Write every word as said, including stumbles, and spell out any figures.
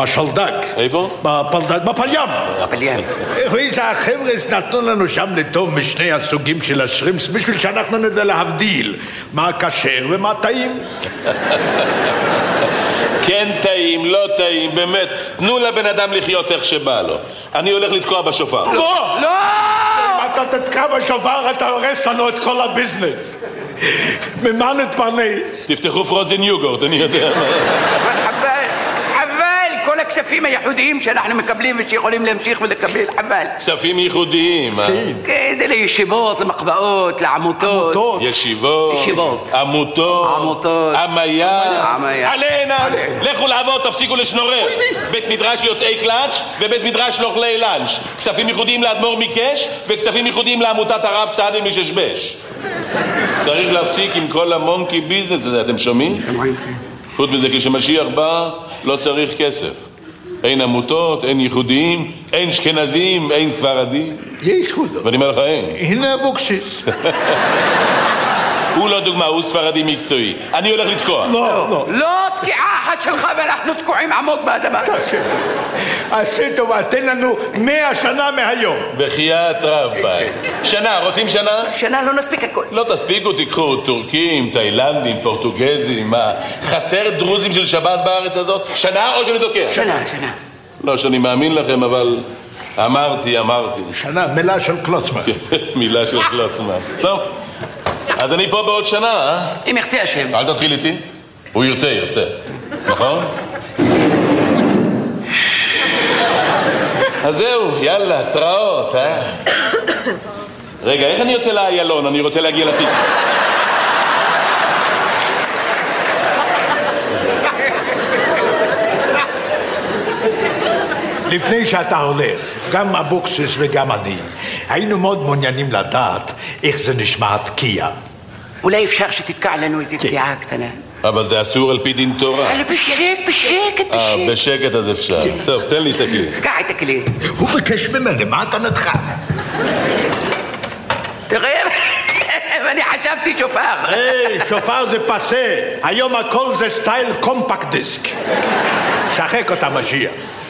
בשלדק. איפה? בפלדק, בפלים. בפלים. ואיזה החבר'ס נתנו לנו שם לטוב משני הסוגים של השרימפס בשביל שאנחנו נדע להבדיל מה כשר ומה טעים. כן טעים, לא טעים, באמת. תנו לבן אדם לחיות איך שבא לו. אני הולך לתקוע בשופר. לא! לא! אם אתה תתקע בשופר אתה הורס לנו את כל הביזנס. ממה נתפרנס? תפתחו פרוזן יוגורט, אני יודע. חבל, חבל, כל הכספים הייחודיים שאנחנו מקבלים ושיכולים להמשיך ולקבל, חבל. כספים ייחודיים, אה? כן, זה לישיבות, למחבאות, לעמותות. עמותות. ישיבות, ישיבות. עמותות, עמותות. עמיה, עמיה. עלינה, לכו לעבוד, תפסיקו לשנורר. בית מדרש יוצאי קלאץ' ובית מדרש לאוכלי לאנץ'. כספים ייחודיים לאדמו"ר מקש וכספים ייחודיים לעמותת הרב סעדי מששבש. צריך להפסיק עם כל המונקי ביזנס הזה, אתם שומעים? חוץ מזה, כשמשיח בא, לא צריך כסף. אין עמותות, אין ייחודיים, אין שכנזים, אין ספרדים. יש חודו. ואני אומר לך, אין. הנה אבוקסיס. הוא לא דוגמה, הוא ספרדי מקצועי. אני הולך לתקוע. לא, לא. לא תקיעה אחת שלך ואנחנו תקועים עמוק באדמה. עשי טובה, תן לנו מאה שנה מהיום. בחייאת רבי. שנה, רוצים שנה? שנה לא נספיק הכל. לא תספיקו, תיקחו טורקים, תאילנדים, פורטוגזים, מה? חסר דרוזים של שבת בארץ הזאת? שנה או שאני תוקע? שנה, שנה. לא שאני מאמין לכם, אבל אמרתי, אמרתי. שנה, מילה של קלוצמן. מילה של קלוצמן. טוב, אז אני פה בעוד שנה, אה? אם ירצה השם. אל תתחיל איתי. הוא ירצה, ירצה. נכון? אז זהו, יאללה, תראות, אה? רגע, איך אני יוצא לאיילון? אני רוצה להגיע לתיק. לפני שאתה הולך, גם אבוקסיס וגם אני, היינו מאוד מעוניינים לדעת איך זה נשמע תקיעה. אולי אפשר שתתקע לנו איזו תקיעה קטנה. אבל זה אסור על פי דין תורה. אבל בשקט, בשקט, אה, בשקט. בשקט אז אפשר. טוב, תן לי את הכלי. קח את הכלי. הוא ביקש ממני, מה אתה נדחה? תראה, ואני חשבתי שופר. היי, שופר זה פסה. היום הכל זה סטייל קומפקט דיסק. שחק אותה משיח.